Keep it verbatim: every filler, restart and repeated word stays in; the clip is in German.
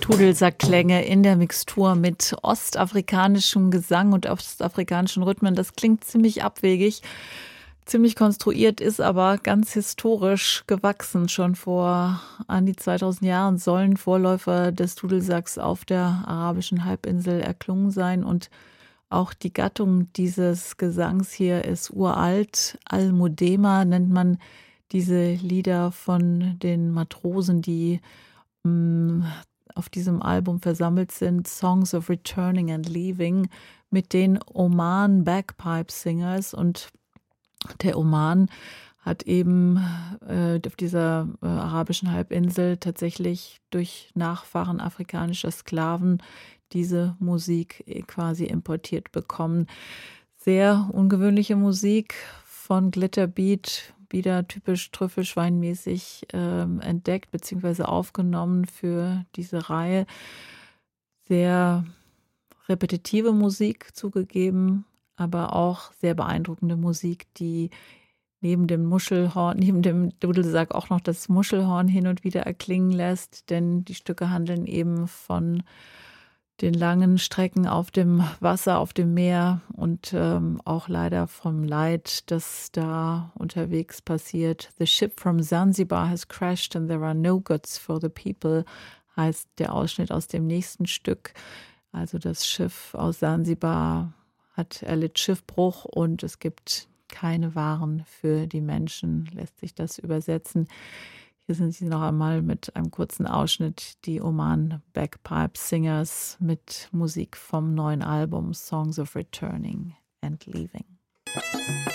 Dudelsackklänge in der Mixtur mit ostafrikanischem Gesang und ostafrikanischen Rhythmen. Das klingt ziemlich abwegig, ziemlich konstruiert, ist aber ganz historisch gewachsen. Schon vor an die zweitausend Jahren sollen Vorläufer des Dudelsacks auf der arabischen Halbinsel erklungen sein. Und auch die Gattung dieses Gesangs hier ist uralt. Al-Mudema nennt man diese Lieder von den Matrosen, die mh, auf diesem Album versammelt sind, Songs of Returning and Leaving, mit den Oman Bagpipe Singers. Und der Oman hat eben äh, auf dieser äh, arabischen Halbinsel tatsächlich durch Nachfahren afrikanischer Sklaven diese Musik quasi importiert bekommen. Sehr ungewöhnliche Musik von Glitterbeat, wieder typisch trüffelschweinmäßig äh, entdeckt bzw. aufgenommen für diese Reihe. Sehr repetitive Musik zugegeben, aber auch sehr beeindruckende Musik, die neben dem Muschelhorn, neben dem Dudelsack auch noch das Muschelhorn hin und wieder erklingen lässt, denn die Stücke handeln eben von den langen Strecken auf dem Wasser, auf dem Meer und ähm, auch leider vom Leid, das da unterwegs passiert. The ship from Zanzibar has crashed and there are no goods for the people, heißt der Ausschnitt aus dem nächsten Stück. Also das Schiff aus Zanzibar hat erlitt Schiffbruch und es gibt keine Waren für die Menschen, lässt sich das übersetzen. Hier sind sie noch einmal mit einem kurzen Ausschnitt, die Oman Bagpipe Singers mit Musik vom neuen Album Songs of Returning and Leaving.